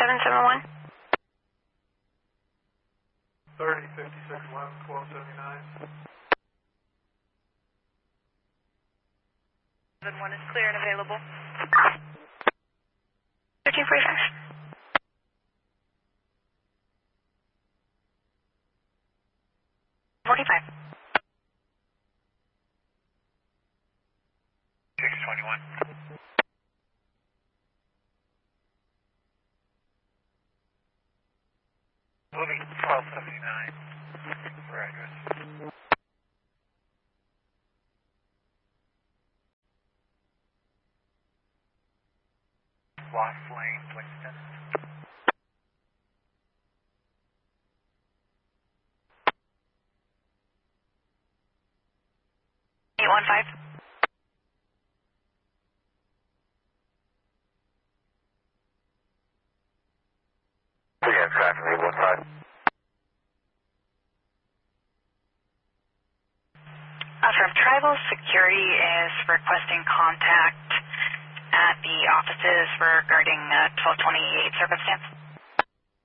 771? 305611 1279. 7-1 is clear and available. 1345. 45. 621. Moving 1279 for address. Lost Lane, Winston. Eight one five. Yeah, traffic 815. From Tribal Security is requesting contact at the offices regarding 1228 circumstance.